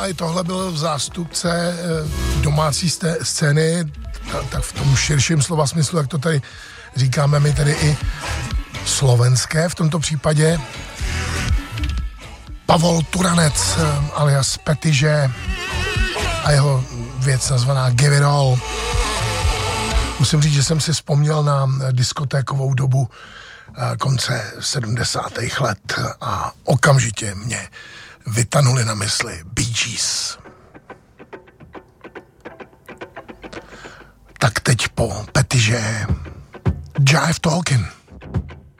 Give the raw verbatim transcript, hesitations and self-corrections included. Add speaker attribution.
Speaker 1: i tohle byl zástupce domácí scény, tak v tom širším slova smyslu, jak to tady říkáme my, tedy i slovenské v tomto případě. Pavol Turanec alias Petiže a jeho věc nazvaná Give It All. Musím říct, že jsem si vzpomněl na diskotékovou dobu konce sedmdesátých let a okamžitě mě vytanuli na mysli Bee Gees. Tak teď po Petiže Jive Talking.